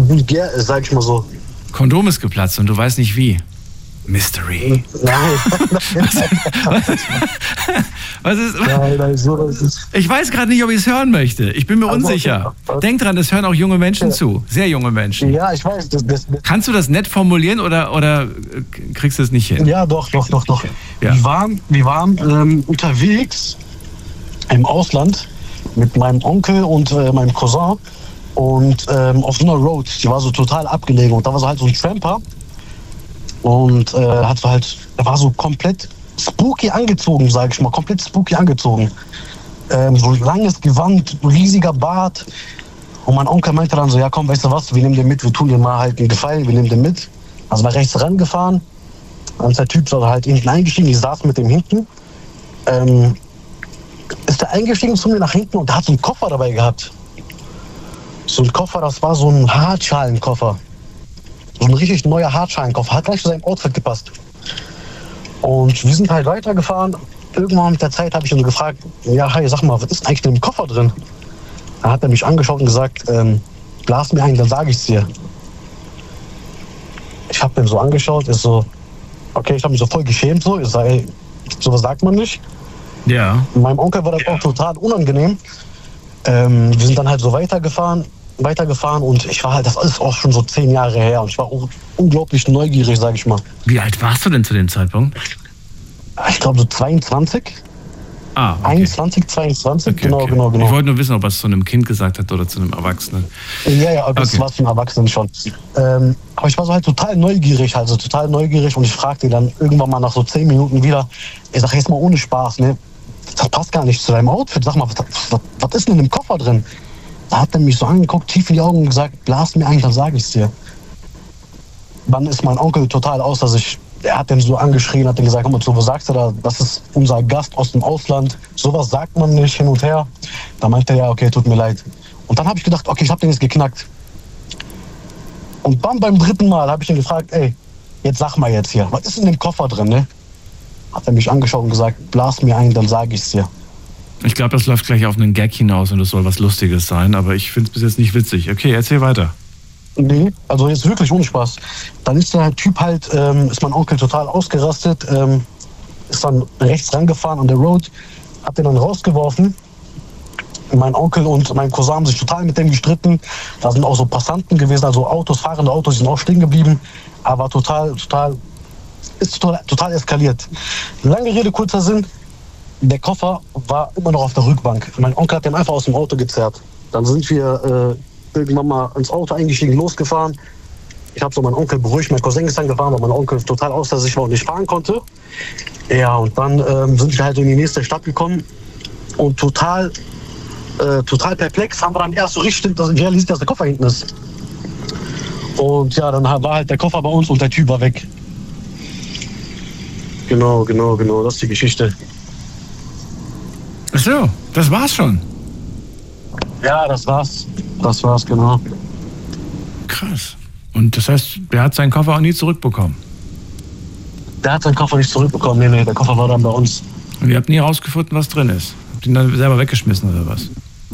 vulgär ist, sag ich mal so. Kondom ist geplatzt und du weißt nicht wie. Mystery. Nein. Was ist? Nein, so ist es. Ich weiß gerade nicht, ob ich es hören möchte. Ich bin mir unsicher. Denk dran, das hören auch junge Menschen zu. Sehr junge Menschen. Ja, ich weiß. Kannst du das nett formulieren oder kriegst du es nicht hin? Ja, doch. Ja. Wir waren unterwegs im Ausland mit meinem Onkel und meinem Cousin und auf so einer Road. Die war so total abgelegen und da war so halt so ein Tramper und er war so komplett spooky angezogen, sag ich mal, komplett spooky angezogen. So langes Gewand, riesiger Bart. Und mein Onkel meinte dann so, ja komm, weißt du was, wir nehmen den mit, wir tun dir mal halt einen Gefallen, wir nehmen den mit. Also war rechts rangefahren, dann ist der Typ so halt hinten eingestiegen, ich saß mit dem hinten. Ist der eingestiegen zu mir nach hinten und der hat so einen Koffer dabei gehabt. So ein Koffer, das war so ein Hartschalenkoffer. So ein richtig neuer Hartschalenkoffer, hat gleich zu seinem Outfit gepasst. Und wir sind halt weitergefahren. Irgendwann mit der Zeit habe ich ihn so gefragt, ja, hi, sag mal, was ist eigentlich in dem Koffer drin? Da hat er mich angeschaut und gesagt, blas mir ein, dann sage ich es dir. Ich habe den so angeschaut, ist so, okay, ich habe mich so voll geschämt, so, ich sage, ey, sowas sagt man nicht. Ja. Meinem Onkel war das auch total unangenehm. Wir sind dann halt so weitergefahren und ich war halt, das ist auch schon so 10 Jahre her und ich war auch unglaublich neugierig, sag ich mal. Wie alt warst du denn zu dem Zeitpunkt? Ich glaube so 22. Ah, okay. 21, 22, Okay. Genau. Ich wollte nur wissen, ob er es zu einem Kind gesagt hat oder zu einem Erwachsenen. Ja, das Okay. war für einen Erwachsenen schon. Aber ich war so halt total neugierig und ich fragte ihn dann irgendwann mal nach so 10 Minuten wieder, ich sag jetzt mal ohne Spaß, ne, das passt gar nicht zu deinem Outfit, sag mal, was ist denn in dem Koffer drin? Da hat er mich so angeguckt, tief in die Augen und gesagt, blas mir ein, dann sag ich's dir. Dann ist mein Onkel total außer sich. Er hat den so angeschrien, hat den gesagt, komm mal zu, was sagst du da? Das ist unser Gast aus dem Ausland. Sowas sagt man nicht hin und her. Da meinte er, ja, okay, tut mir leid. Und dann habe ich gedacht, okay, ich habe den jetzt geknackt. Und dann beim 3. Mal habe ich ihn gefragt, ey, jetzt sag mal jetzt hier, was ist in dem Koffer drin, ne? Hat er mich angeschaut und gesagt, blas mir ein, dann sage ich's dir. Ich glaube, das läuft gleich auf einen Gag hinaus und es soll was Lustiges sein, aber ich finde es bis jetzt nicht witzig. Okay, erzähl weiter. Nee, also jetzt wirklich ohne Spaß. Dann ist der Typ halt, ist mein Onkel total ausgerastet, ist dann rechts rangefahren an der Road, hat den dann rausgeworfen. Mein Onkel und mein Cousin haben sich total mit dem gestritten. Da sind auch so Passanten gewesen, also fahrende Autos sind auch stehen geblieben. Aber total eskaliert. Lange Rede, kurzer Sinn. Der Koffer war immer noch auf der Rückbank. Mein Onkel hat den einfach aus dem Auto gezerrt. Dann sind wir irgendwann mal ins Auto eingestiegen, losgefahren. Ich habe so meinen Onkel beruhigt, mein Cousin ist dann gefahren, weil mein Onkel total außer sich war und nicht fahren konnte. Ja, und dann sind wir halt in die nächste Stadt gekommen und total perplex haben wir dann erst so richtig realisiert, dass der Koffer hinten ist. Und ja, dann war halt der Koffer bei uns und der Typ war weg. Genau, das ist die Geschichte. Ach so, das war's schon. Ja, das war's, genau. Krass. Und das heißt, der hat seinen Koffer auch nie zurückbekommen? Der hat seinen Koffer nicht zurückbekommen, nee, der Koffer war dann bei uns. Und ihr habt nie herausgefunden, was drin ist? Habt ihr ihn dann selber weggeschmissen oder was?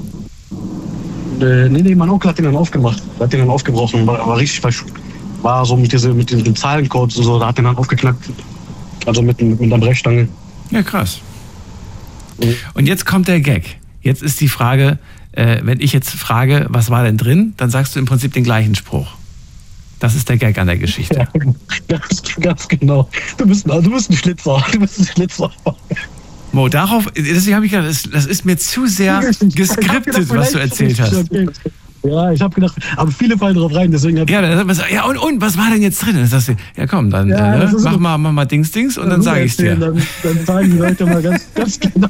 Nee, mein Onkel hat den dann aufgemacht. Der hat den dann aufgebrochen, war richtig war so mit den Zahlencodes und so, da hat den dann aufgeknackt. Also mit einer Brechstange. Ja, krass. Und jetzt kommt der Gag. Jetzt ist die Frage, wenn ich jetzt frage, was war denn drin, dann sagst du im Prinzip den gleichen Spruch. Das ist der Gag an der Geschichte. Ja, ganz genau. Du bist ein Schlitzer. Mo, deswegen habe ich gedacht, das ist mir zu sehr geskriptet, was du erzählt hast. Ja, ich habe gedacht, aber viele fallen drauf rein, deswegen und was war denn jetzt drin? Dann sagst du, ja komm, dann mach mal Dings und dann sage ich es dir. Dann sagen die Leute mal ganz genau.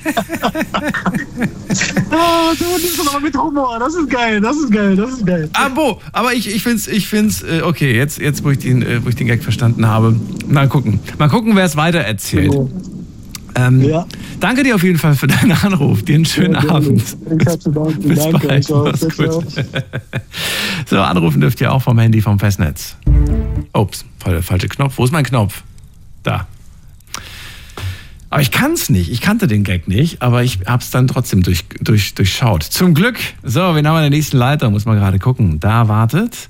Du nimmst aber mit Humor, das ist geil. Aber ich find's okay, jetzt wo ich den Gag verstanden habe. Mal gucken, wer es weiter erzählt. Danke dir auf jeden Fall für deinen Anruf. Dir einen schönen Abend. Ich hab zu danken. Bis bald. Mach's gut. So, anrufen dürft ihr auch vom Handy, vom Festnetz. Ups, falscher Knopf. Wo ist mein Knopf? Da. Aber ich kann's nicht. Ich kannte den Gag nicht, aber ich hab's dann trotzdem durchschaut. Zum Glück. So, wen haben wir in der nächsten Leitung? Muss man gerade gucken. Da wartet